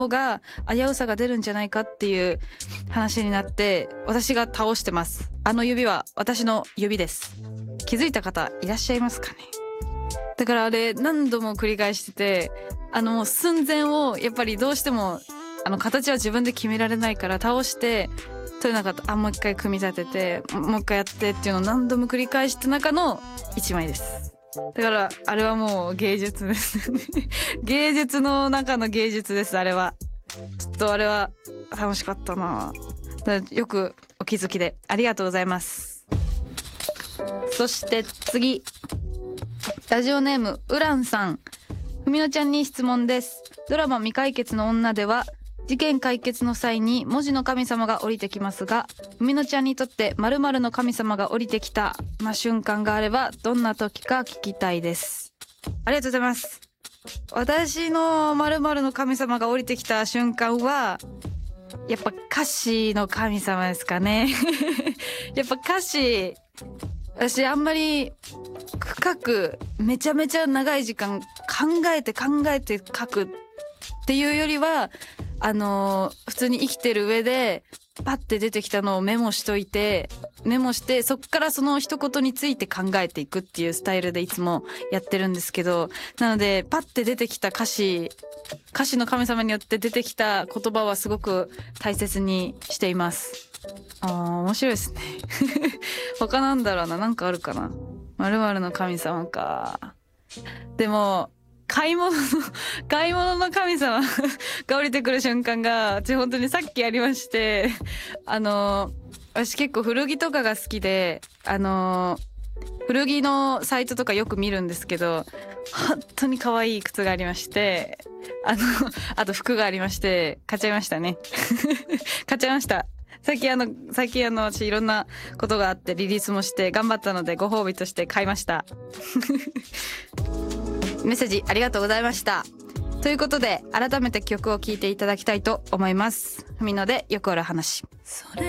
が危うさが出るんじゃないかっていう話になって、私が倒してます。あの指は私の指です。気づいた方いらっしゃいますかね。だからあれ何度も繰り返してて、もう寸前をやっぱりどうしても形は自分で決められないから倒して取れなかった。もう一回組み立ててもう一回やってっていうのを何度も繰り返した中の一枚です。だからあれはもう芸術です芸術の中の芸術です。あれはちょっとあれは楽しかったな。よくお気づきでありがとうございます。そして次、ラジオネームウランさん。ふみのちゃんに質問です。ドラマ未解決の女では事件解決の際に文字の神様が降りてきますが、ふみのちゃんにとって〇〇の神様が降りてきたな瞬間があればどんな時か聞きたいです。ありがとうございます。私の〇〇の神様が降りてきた瞬間はやっぱ歌詞の神様ですかねやっぱ歌詞、私あんまり深くめちゃめちゃ長い時間考えて書くっていうよりは普通に生きてる上でパッて出てきたのをメモしてそっからその一言について考えていくっていうスタイルでいつもやってるんですけど、なのでパッて出てきた歌詞の神様によって出てきた言葉はすごく大切にしています。面白いですね他なんだろうな、なんかあるかな。〇〇の神様か。でも買い物の神様が降りてくる瞬間が本当にさっきありまして、私結構古着とかが好きで古着のサイトとかよく見るんですけど、本当に可愛い靴がありまして、あと服がありまして買っちゃいましたね買っちゃいました。最近私いろんなことがあってリリースもして頑張ったのでご褒美として買いましたメッセージありがとうございました。ということで改めて曲を聴いていただきたいと思います。ふみのでよくある話。